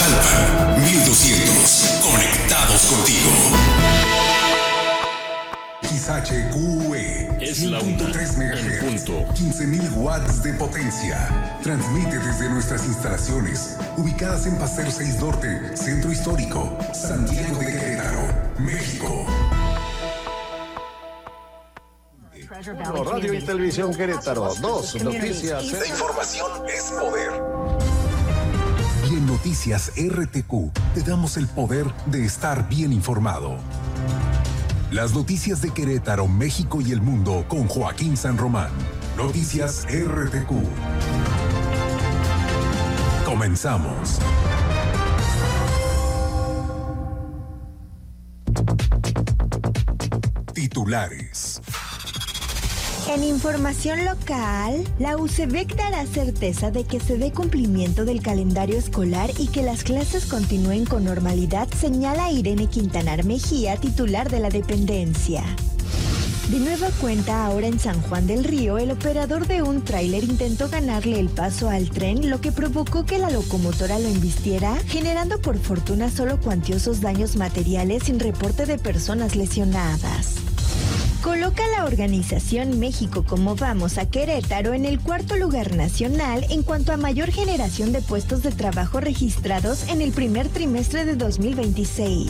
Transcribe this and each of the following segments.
Naucalpan 1200. Conectados contigo. XHQE es la una 100.3 MHz, 15.000 watts de potencia. Transmite desde nuestras instalaciones, ubicadas en Paseo 6 Norte, Centro Histórico, Santiago de Querétaro, México. Radio y Televisión Querétaro. 2 noticias. La información es poder. Y en Noticias RTQ te damos el poder de estar bien informado. Las noticias de Querétaro, México y el mundo con Joaquín San Román. Noticias RTQ. Comenzamos. Titulares. En información local, la UCEBEC dará certeza de que se dé cumplimiento del calendario escolar y que las clases continúen con normalidad, señala Irene Quintanar Mejía, titular de la dependencia. De nueva cuenta, ahora en San Juan del Río, el operador de un tráiler intentó ganarle el paso al tren, lo que provocó que la locomotora lo embistiera, generando por fortuna solo cuantiosos daños materiales sin reporte de personas lesionadas. Coloca la organización México Como Vamos a Querétaro en el 4º lugar nacional en cuanto a mayor generación de puestos de trabajo registrados en el primer trimestre de 2026.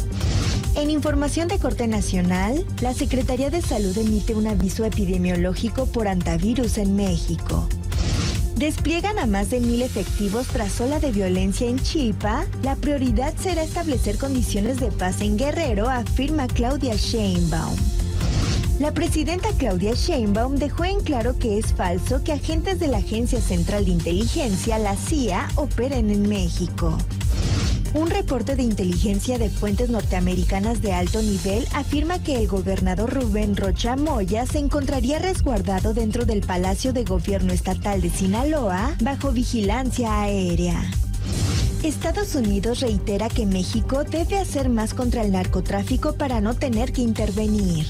En información de corte nacional, la Secretaría de Salud emite un aviso epidemiológico por hantavirus en México. Despliegan a más de 1,000 efectivos tras ola de violencia en Chilpa. La prioridad será establecer condiciones de paz en Guerrero, afirma Claudia Sheinbaum. La presidenta Claudia Sheinbaum dejó en claro que es falso que agentes de la Agencia Central de Inteligencia, la CIA, operen en México. Un reporte de inteligencia de fuentes norteamericanas de alto nivel afirma que el gobernador Rubén Rocha Moya se encontraría resguardado dentro del Palacio de Gobierno Estatal de Sinaloa bajo vigilancia aérea. Estados Unidos reitera que México debe hacer más contra el narcotráfico para no tener que intervenir.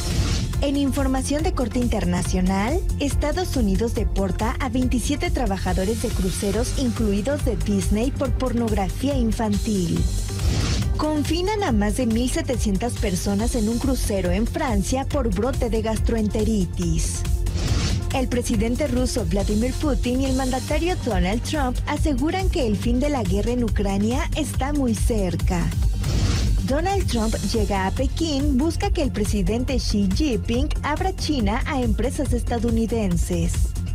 En información de corte internacional, Estados Unidos deporta a 27 trabajadores de cruceros incluidos de Disney por pornografía infantil. Confinan a más de 1,700 personas en un crucero en Francia por brote de gastroenteritis. El presidente ruso Vladimir Putin y el mandatario Donald Trump aseguran que el fin de la guerra en Ucrania está muy cerca. Donald Trump llega a Pekín, busca que el presidente Xi Jinping abra China a empresas estadounidenses.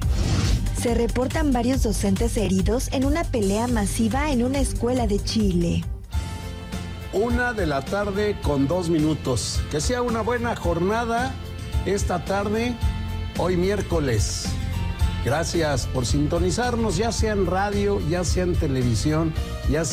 Se reportan varios docentes heridos en una pelea masiva en una escuela de Chile. 1:02 p.m. Que sea una buena jornada esta tarde, hoy miércoles. Gracias por sintonizarnos, ya sea en radio, ya sea en televisión, ya sea